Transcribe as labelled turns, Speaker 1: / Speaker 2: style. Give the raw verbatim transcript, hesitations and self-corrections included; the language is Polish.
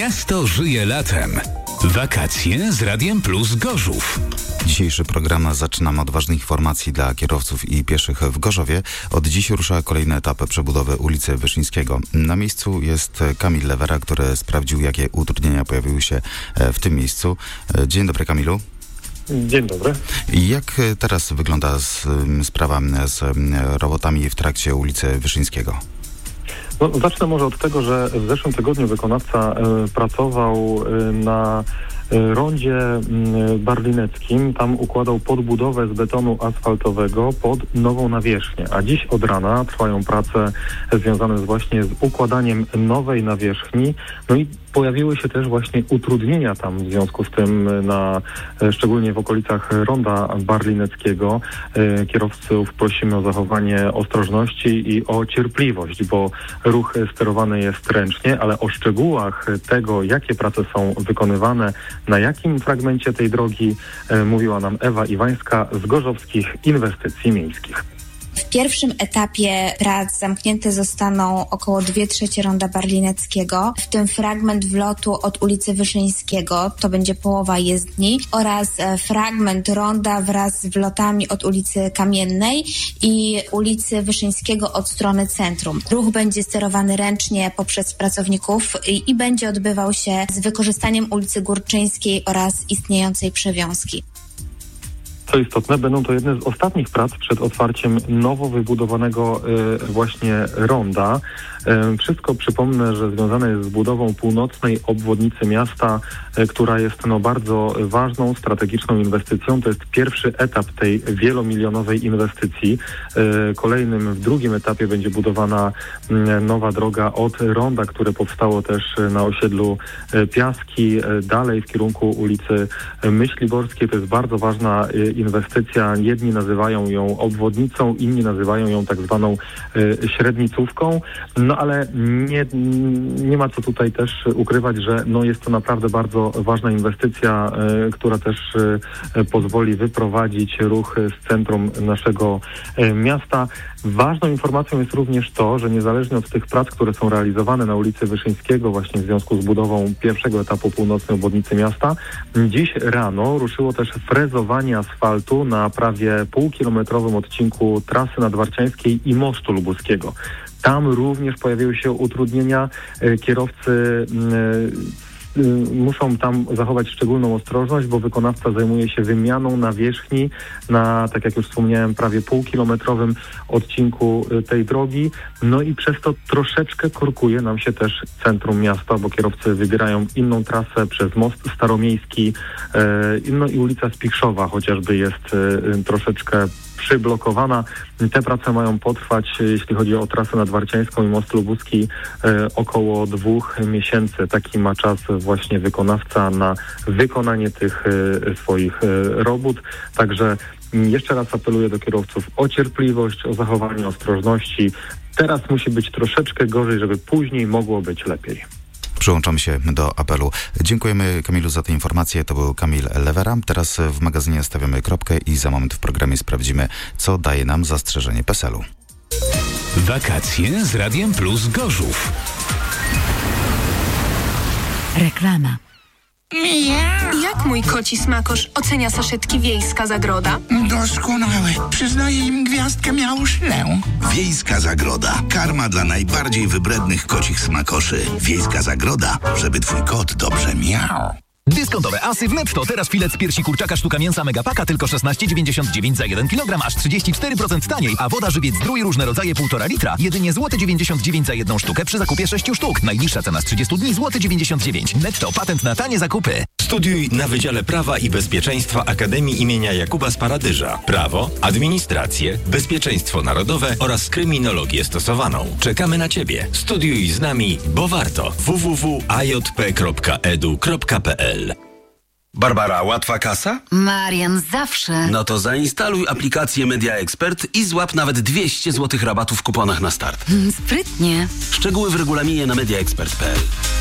Speaker 1: Miasto żyje latem. Wakacje z Radiem Plus Gorzów.
Speaker 2: Dzisiejszy program zaczynamy od ważnych informacji dla kierowców i pieszych w Gorzowie. Od dziś rusza kolejny etap przebudowy ulicy Wyszyńskiego. Na miejscu jest Kamil Lewera, który sprawdził, jakie utrudnienia pojawiły się w tym miejscu. Dzień dobry, Kamilu.
Speaker 3: Dzień dobry.
Speaker 2: Jak teraz wygląda z, sprawa z robotami w trakcie ulicy Wyszyńskiego?
Speaker 3: No, zacznę może od tego, że w zeszłym tygodniu wykonawca y, pracował y, na y, rondzie y, barlineckim. Tam układał podbudowę z betonu asfaltowego pod nową nawierzchnię. A dziś od rana trwają prace związane z właśnie z układaniem nowej nawierzchni. No i pojawiły się też właśnie utrudnienia tam w związku z tym, na, szczególnie w okolicach ronda barlineckiego. Kierowców prosimy o zachowanie ostrożności i o cierpliwość, bo ruch sterowany jest ręcznie, ale o szczegółach tego, jakie prace są wykonywane, na jakim fragmencie tej drogi, mówiła nam Ewa Iwańska z Gorzowskich Inwestycji Miejskich.
Speaker 4: W pierwszym etapie prac zamknięte zostaną około dwie trzecie ronda barlineckiego, w tym fragment wlotu od ulicy Wyszyńskiego, to będzie połowa jezdni, oraz fragment ronda wraz z wlotami od ulicy Kamiennej i ulicy Wyszyńskiego od strony centrum. Ruch będzie sterowany ręcznie poprzez pracowników i, i będzie odbywał się z wykorzystaniem ulicy Górczyńskiej oraz istniejącej przewiązki.
Speaker 3: Co istotne, będą to jedne z ostatnich prac przed otwarciem nowo wybudowanego y, właśnie ronda. Y, wszystko, przypomnę, że związane jest z budową północnej obwodnicy miasta, y, która jest no, bardzo ważną, strategiczną inwestycją. To jest pierwszy etap tej wielomilionowej inwestycji. Y, kolejnym, w drugim etapie będzie budowana y, nowa droga od ronda, które powstało też na osiedlu y, Piaski, y, dalej w kierunku ulicy Myśliborskiej. To jest bardzo ważna y, inwestycja. Jedni nazywają ją obwodnicą, inni nazywają ją tak zwaną y, średnicówką. No ale nie, nie ma co tutaj też ukrywać, że no, jest to naprawdę bardzo ważna inwestycja, y, która też y, pozwoli wyprowadzić ruch z centrum naszego y, miasta. Ważną informacją jest również to, że niezależnie od tych prac, które są realizowane na ulicy Wyszyńskiego właśnie w związku z budową pierwszego etapu północnej obwodnicy miasta, dziś rano ruszyło też frezowanie asfaltu na prawie półkilometrowym odcinku trasy nadwarciańskiej i mostu lubuskiego. Tam również pojawiły się utrudnienia. Kierowcy muszą tam zachować szczególną ostrożność, bo wykonawca zajmuje się wymianą nawierzchni na, tak jak już wspomniałem, prawie półkilometrowym odcinku tej drogi. No i przez to troszeczkę korkuje nam się też centrum miasta, bo kierowcy wybierają inną trasę przez most staromiejski, no i ulica Spichrzowa chociażby jest troszeczkę przyblokowana. Te prace mają potrwać, jeśli chodzi o trasę nadwarciańską i most lubuski, e, około dwóch miesięcy. Taki ma czas właśnie wykonawca na wykonanie tych e, swoich e, robót. Także jeszcze raz apeluję do kierowców o cierpliwość, o zachowanie ostrożności. Teraz musi być troszeczkę gorzej, żeby później mogło być lepiej.
Speaker 2: Przyłączamy się do apelu. Dziękujemy, Kamilu, za te informacje. To był Kamil Lewera. Teraz w magazynie stawiamy kropkę i za moment w programie sprawdzimy, co daje nam zastrzeżenie P E S E L u.
Speaker 1: Wakacje z Radiem Plus Gorzów.
Speaker 5: Reklama.
Speaker 6: Jak mój koci smakosz ocenia saszetki Wiejska Zagroda?
Speaker 7: Doskonałe. Przyznaję im gwiazdkę miałuszlę.
Speaker 8: Wiejska Zagroda. Karma dla najbardziej wybrednych kocich smakoszy. Wiejska Zagroda, żeby twój kot dobrze miał.
Speaker 9: Dyskontowe asy w Netto. Teraz filet z piersi kurczaka sztuka mięsa Megapaka tylko szesnaście dziewięćdziesiąt dziewięć za jeden kilogram, aż trzydzieści cztery procent taniej, a woda żywiec Zdrój różne rodzaje półtora litra jedynie złoty dziewięćdziesiąt dziewięć za jedną sztukę przy zakupie sześciu sztuk. Najniższa cena z trzydziestu dni złoty dziewięćdziesiąt dziewięć. Netto, patent na tanie zakupy.
Speaker 10: Studiuj na Wydziale Prawa i Bezpieczeństwa Akademii imienia Jakuba Sparadyża. Prawo, administrację, bezpieczeństwo narodowe oraz kryminologię stosowaną. Czekamy na Ciebie. Studiuj z nami, bo warto. w w w kropka a j p kropka e d u kropka p l.
Speaker 11: Barbara, łatwa kasa?
Speaker 5: Marian, zawsze.
Speaker 11: No to zainstaluj aplikację Media Expert i złap nawet dwieście złotych rabatu w kuponach na start.
Speaker 5: Sprytnie.
Speaker 11: Szczegóły w regulaminie na media expert kropka p l.